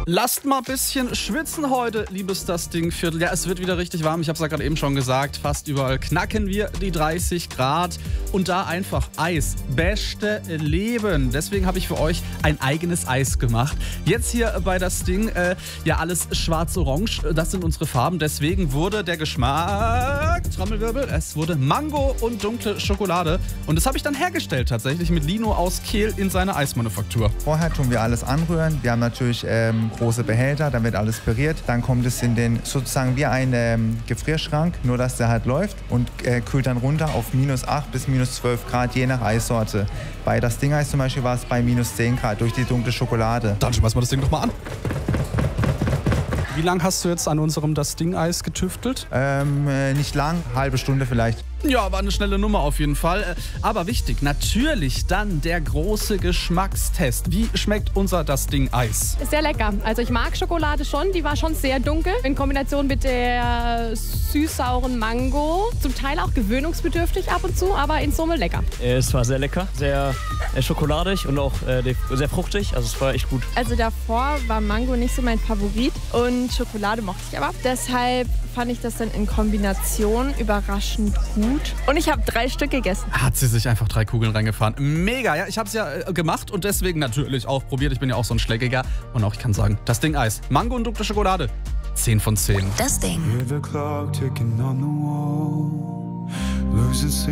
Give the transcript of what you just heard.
Lasst mal ein bisschen schwitzen heute, liebes Das Ding Viertel. Ja, es wird wieder richtig warm. Ich habe es ja gerade eben schon gesagt. Fast überall knacken wir die 30 Grad. Und da einfach Eis. Beste Leben. Deswegen habe ich für euch ein eigenes Eis gemacht. Jetzt hier bei Das Ding, ja alles schwarz-orange. Das sind unsere Farben. Deswegen wurde der Geschmack, Trommelwirbel, es wurde Mango und dunkle Schokolade. Und das habe ich dann hergestellt tatsächlich mit Lino aus Kehl in seiner Eismanufaktur. Vorher tun wir alles anrühren. Wir haben natürlich große Behälter, dann wird alles püriert. Dann kommt es in den sozusagen wie ein Gefrierschrank, nur dass der halt läuft und kühlt dann runter auf -8 bis -12 Grad, je nach Eissorte. Bei Das Ding Eis zum Beispiel war es bei -10 Grad durch die dunkle Schokolade. Dann schmeißen wir das Ding doch mal an. Wie lange hast du jetzt an unserem Das Ding Eis getüftelt? Nicht lang, halbe Stunde vielleicht. Ja, war eine schnelle Nummer auf jeden Fall. Aber wichtig, natürlich dann der große Geschmackstest. Wie schmeckt unser Das Ding Eis? Sehr lecker. Also ich mag Schokolade schon, die war schon sehr dunkel. In Kombination mit der süß-sauren Mango. Zum Teil auch gewöhnungsbedürftig ab und zu, aber in Summe lecker. Es war sehr lecker, sehr schokoladig und auch sehr fruchtig. Also es war echt gut. Also davor war Mango nicht so mein Favorit und Schokolade mochte ich aber. Deshalb fand ich das dann in Kombination überraschend gut. Und ich habe 3 Stück gegessen. Hat sie sich einfach 3 Kugeln reingefahren. Mega, ja, ich habe es ja gemacht und deswegen natürlich auch probiert. Ich bin ja auch so ein Schlägiger. Und auch, ich kann sagen, Das Ding Eis. Mango und dunkle Schokolade. 10 von 10. Das Ding.